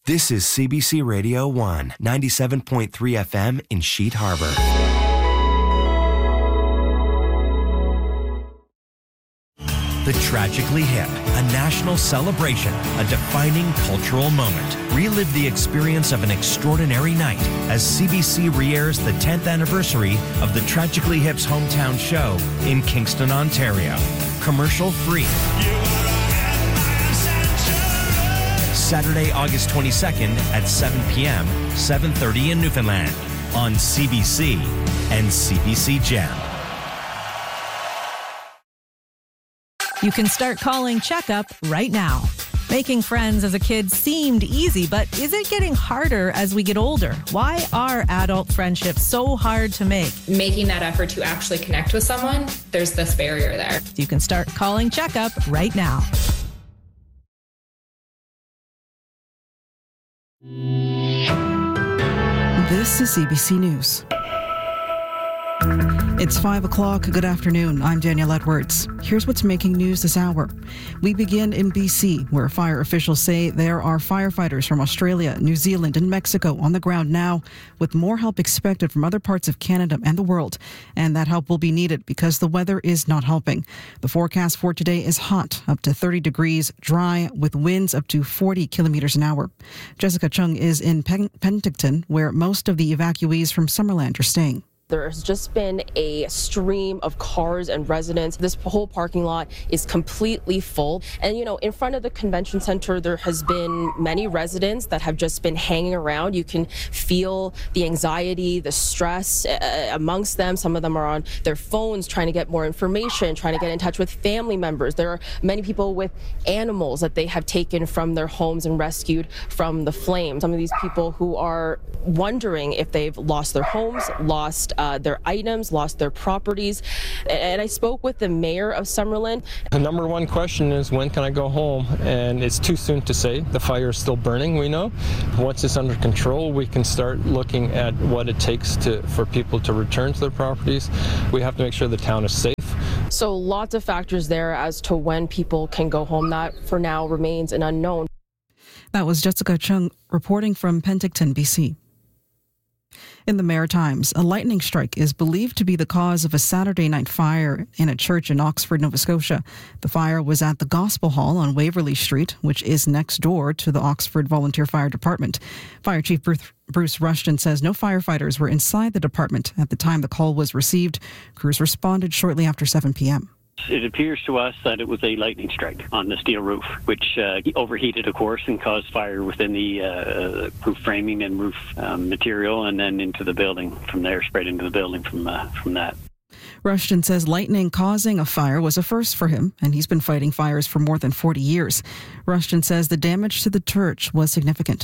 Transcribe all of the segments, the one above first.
This is CBC Radio 1, 97.3 FM in Sheet Harbor. The Tragically Hip, a national celebration, a defining cultural moment. Relive the experience of an extraordinary night as CBC re-airs the 10th anniversary of the Tragically Hip's hometown show in Kingston, Ontario. Commercial free. Saturday, August 22nd at 7 p.m., 7:30 in Newfoundland on CBC and CBC Gem. You can start calling Checkup right now. Making friends as a kid seemed easy, but is it getting harder as we get older? Why are adult friendships so hard to make? Making that effort to actually connect with someone, there's this barrier there. You can start calling Checkup right now. This is CBC News. It's 5 o'clock. Good afternoon. I'm Danielle Edwards. Here's what's making news this hour. We begin in BC, where fire officials say there are firefighters from Australia, New Zealand, and Mexico on the ground now, with more help expected from other parts of Canada and the world. And that help will be needed because the weather is not helping. The forecast for today is hot, up to 30 degrees, dry, with winds up to 40 kilometers an hour. Jessica Chung is in Penticton, where most of the evacuees from Summerland are staying. There's just been a stream of cars and residents. This whole parking lot is completely full. And, in front of the convention center, there has been many residents that have just been hanging around. You can feel the anxiety, the stress amongst them. Some of them are on their phones trying to get more information, trying to get in touch with family members. There are many people with animals that they have taken from their homes and rescued from the flames. Some of these people who are wondering if they've lost their homes, lost their items, lost their properties. And I spoke with the mayor of Summerland. The number one question is, when can I go home? And it's too soon to say. The fire is still burning, we know. Once it's under control, we can start looking at what it takes for people to return to their properties. We have to make sure the town is safe. So lots of factors there as to when people can go home. That, for now, remains an unknown. That was Jessica Chung reporting from Penticton, BC. In the Maritimes, a lightning strike is believed to be the cause of a Saturday night fire in a church in Oxford, Nova Scotia. The fire was at the Gospel Hall on Waverley Street, which is next door to the Oxford Volunteer Fire Department. Fire Chief Bruce Rushton says no firefighters were inside the department at the time the call was received. Crews responded shortly after 7 p.m. It appears to us that it was a lightning strike on the steel roof, which overheated, of course, and caused fire within the roof framing and roof material, and then into the building. From there, spread into the building from that. Rushton says lightning causing a fire was a first for him, and he's been fighting fires for more than 40 years. Rushton says the damage to the church was significant.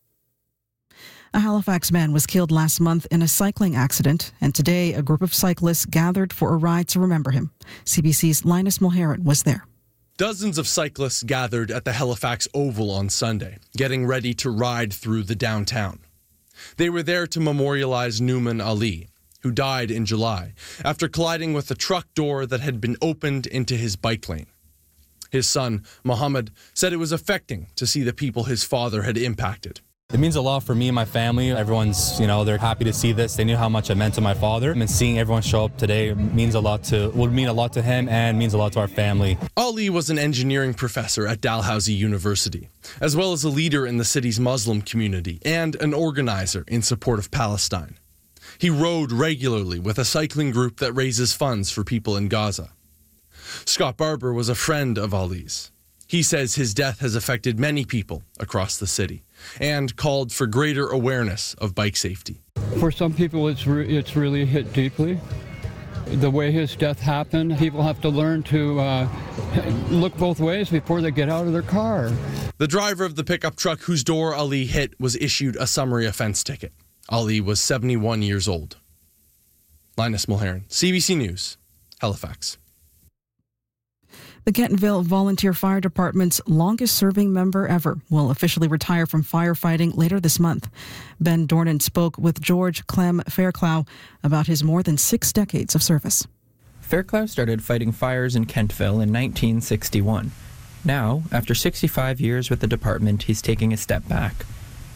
A Halifax man was killed last month in a cycling accident, and today a group of cyclists gathered for a ride to remember him. CBC's Linus Mulherin was there. Dozens of cyclists gathered at the Halifax Oval on Sunday, getting ready to ride through the downtown. They were there to memorialize Nouman Ali, who died in July after colliding with a truck door that had been opened into his bike lane. His son, Mohammed, said it was affecting to see the people his father had impacted. It means a lot for me and my family. Everyone's, they're happy to see this. They knew how much it meant to my father. And seeing everyone show up today would mean a lot to him and means a lot to our family. Ali was an engineering professor at Dalhousie University, as well as a leader in the city's Muslim community and an organizer in support of Palestine. He rode regularly with a cycling group that raises funds for people in Gaza. Scott Barber was a friend of Ali's. He says his death has affected many people across the city and called for greater awareness of bike safety. For some people, it's really hit deeply. The way his death happened, people have to learn to look both ways before they get out of their car. The driver of the pickup truck whose door Ali hit was issued a summary offense ticket. Ali was 71 years old. Linus Mulherin, CBC News, Halifax. The Kentonville Volunteer Fire Department's longest-serving member ever will officially retire from firefighting later this month. Ben Dornan spoke with George Clem Fairclough about his more than 6 decades of service. Fairclough started fighting fires in Kentonville in 1961. Now, after 65 years with the department, he's taking a step back.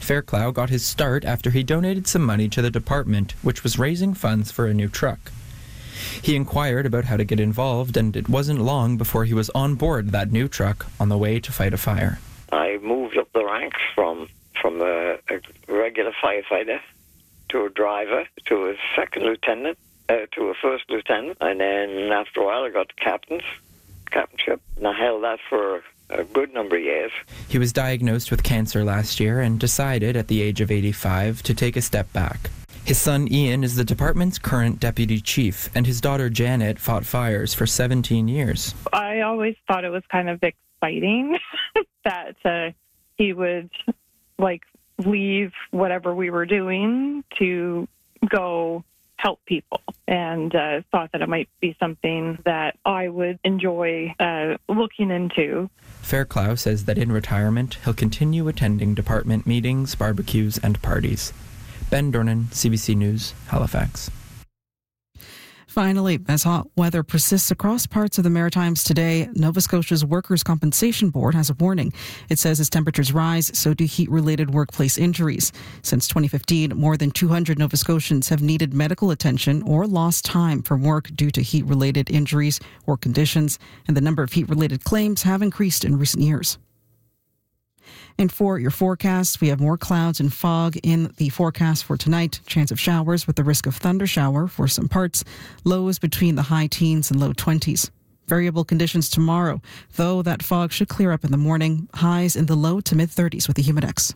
Fairclough got his start after he donated some money to the department, which was raising funds for a new truck. He inquired about how to get involved, and it wasn't long before he was on board that new truck on the way to fight a fire. I moved up the ranks from a regular firefighter to a driver to a second lieutenant to a first lieutenant, and then after a while I got the captainship, and I held that for a good number of years. He was diagnosed with cancer last year and decided at the age of 85 to take a step back. His son Ian is the department's current deputy chief, and his daughter Janet fought fires for 17 years. I always thought it was kind of exciting that he would leave whatever we were doing to go help people, and thought that it might be something that I would enjoy looking into. Fairclough says that in retirement, he'll continue attending department meetings, barbecues, and parties. Ben Dornan, CBC News, Halifax. Finally, as hot weather persists across parts of the Maritimes today, Nova Scotia's Workers' Compensation Board has a warning. It says as temperatures rise, so do heat-related workplace injuries. Since 2015, more than 200 Nova Scotians have needed medical attention or lost time from work due to heat-related injuries or conditions, and the number of heat-related claims have increased in recent years. And for your forecast, we have more clouds and fog in the forecast for tonight. Chance of showers with the risk of thunder shower for some parts. Lows between the high teens and low 20s. Variable conditions tomorrow, though that fog should clear up in the morning. Highs in the low to mid 30s with the Humidex.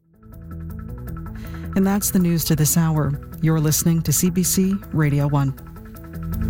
And that's the news to this hour. You're listening to CBC Radio 1.